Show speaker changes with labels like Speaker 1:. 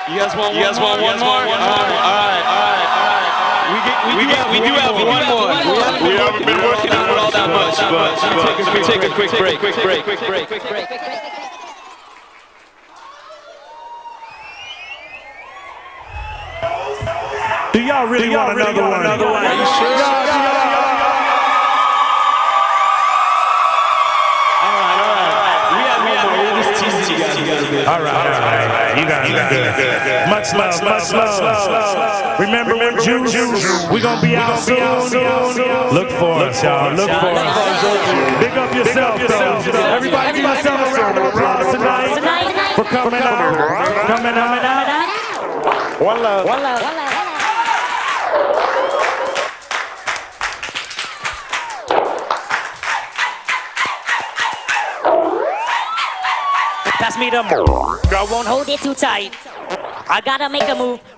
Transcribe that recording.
Speaker 1: You guys want one more? All right. We do have one more. We haven't been working on it all that much, but let me take a quick break.
Speaker 2: Do y'all really want another one?
Speaker 1: Are you sure?
Speaker 2: All right. You got it. Much love. Remember when June, we gonna be out soon. Look for us, y'all. Look for us. Big up yourself, though. Everybody give yourself a round of applause tonight for coming out. One love.
Speaker 3: Pass me the girl, won't hold it too tight. I gotta make a move.